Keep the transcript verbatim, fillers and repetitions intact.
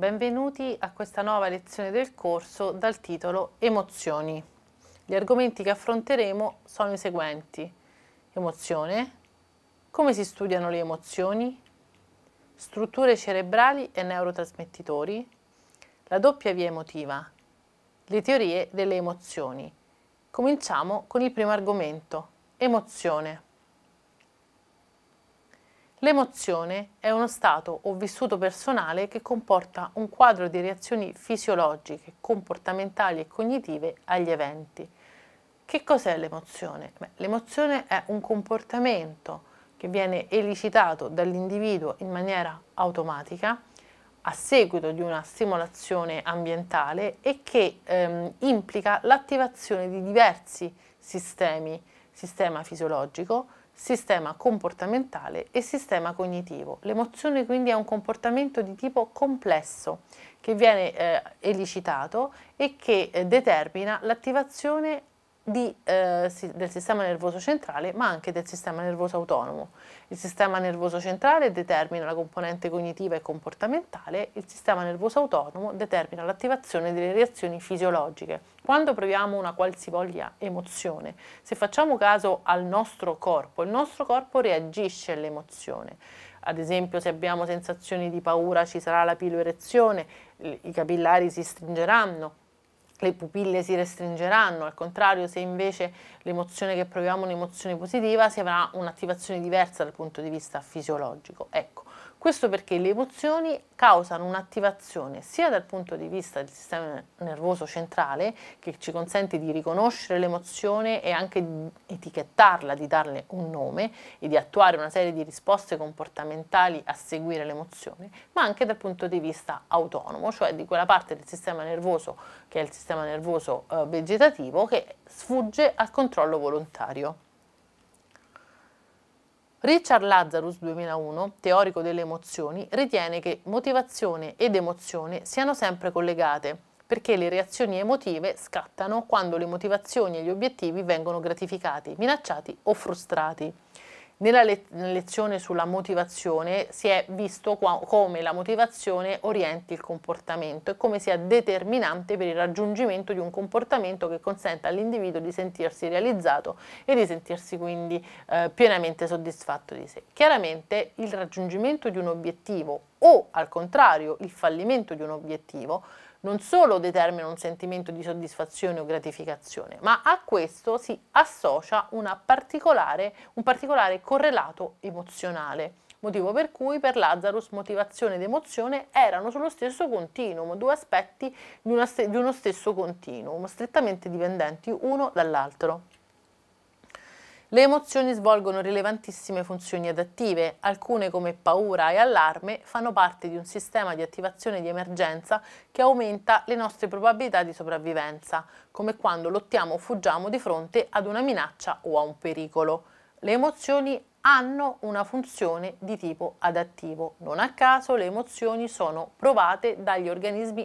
benvenuti a questa nuova lezione del corso dal titolo Emozioni. Gli argomenti che affronteremo sono i seguenti: emozione, come si studiano le emozioni, strutture cerebrali e neurotrasmettitori, la doppia via emotiva, le teorie delle emozioni. Cominciamo con il primo argomento, emozione. L'emozione è uno stato o vissuto personale che comporta un quadro di reazioni fisiologiche, comportamentali e cognitive agli eventi. Che cos'è l'emozione? Beh, l'emozione è un comportamento che viene elicitato dall'individuo in maniera automatica a seguito di una stimolazione ambientale e che ehm, implica l'attivazione di diversi sistemi, sistema fisiologico, sistema comportamentale e sistema cognitivo. L'emozione quindi è un comportamento di tipo complesso che viene eh, elicitato e che eh, determina l'attivazione di, eh, si, del sistema nervoso centrale, ma anche del sistema nervoso autonomo. Il sistema nervoso centrale determina la componente cognitiva e comportamentale, il sistema nervoso autonomo determina l'attivazione delle reazioni fisiologiche. Quando proviamo una qualsivoglia emozione, se facciamo caso al nostro corpo, il nostro corpo reagisce all'emozione. Ad esempio, se abbiamo sensazioni di paura ci sarà la piloerezione, i capillari si stringeranno, le pupille si restringeranno. Al contrario, se invece l'emozione che proviamo è un'emozione positiva, si avrà un'attivazione diversa dal punto di vista fisiologico. Ecco, questo perché le emozioni causano un'attivazione sia dal punto di vista del sistema nervoso centrale, che ci consente di riconoscere l'emozione e anche di etichettarla, di darle un nome e di attuare una serie di risposte comportamentali a seguire l'emozione, ma anche dal punto di vista autonomo, cioè di quella parte del sistema nervoso che è il sistema nervoso eh, vegetativo che sfugge al controllo volontario. Richard Lazarus, duemilauno, teorico delle emozioni, ritiene che motivazione ed emozione siano sempre collegate, perché le reazioni emotive scattano quando le motivazioni e gli obiettivi vengono gratificati, minacciati o frustrati. Nella le- lezione sulla motivazione si è visto qua- come la motivazione orienti il comportamento e come sia determinante per il raggiungimento di un comportamento che consenta all'individuo di sentirsi realizzato e di sentirsi quindi eh, pienamente soddisfatto di sé. Chiaramente il raggiungimento di un obiettivo o al contrario il fallimento di un obiettivo non solo determina un sentimento di soddisfazione o gratificazione, ma a questo si associa una particolare, un particolare correlato emozionale, motivo per cui per Lazarus motivazione ed emozione erano sullo stesso continuum, due aspetti di, una st- di uno stesso continuum, strettamente dipendenti uno dall'altro. Le emozioni svolgono rilevantissime funzioni adattive, alcune come paura e allarme fanno parte di un sistema di attivazione di emergenza che aumenta le nostre probabilità di sopravvivenza, come quando lottiamo o fuggiamo di fronte ad una minaccia o a un pericolo. Le emozioni hanno una funzione di tipo adattivo. Non a caso le emozioni sono provate dagli organismi